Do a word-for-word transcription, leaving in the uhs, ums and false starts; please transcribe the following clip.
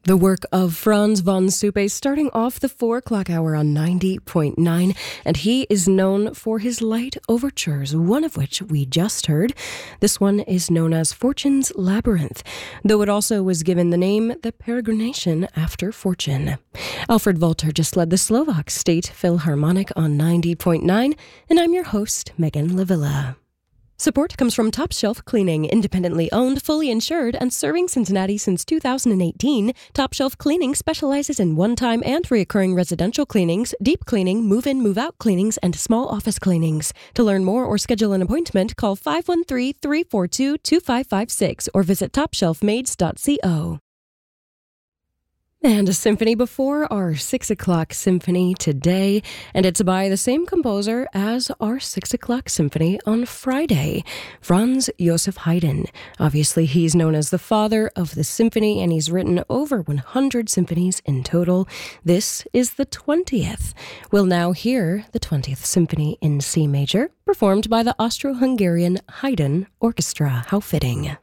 The work of Franz von Suppe, starting off the four o'clock hour on ninety point nine, and he is known for his light overtures, one of which we just heard. This one is known as Fortune's Labyrinth, though it also was given the name The Peregrination After Fortune. Alfred Walter just led the Slovak State Philharmonic on ninety point nine, and I'm your host, Megan Lavilla. Support comes from Top Shelf Cleaning, independently owned, fully insured, and serving Cincinnati since two thousand eighteen. Top Shelf Cleaning specializes in one-time and recurring residential cleanings, deep cleaning, move-in, move-out cleanings, and small office cleanings. To learn more or schedule an appointment, call five one three, three four two, two five five six or visit top shelf maids dot co. And a symphony before our six o'clock symphony today, and it's by the same composer as our six o'clock symphony on Friday, Franz Joseph Haydn. Obviously, he's known as the father of the symphony, and he's written over one hundred symphonies in total. This is the twentieth. We'll now hear the twentieth Symphony in C major, performed by the Austro-Hungarian Haydn Orchestra. How fitting.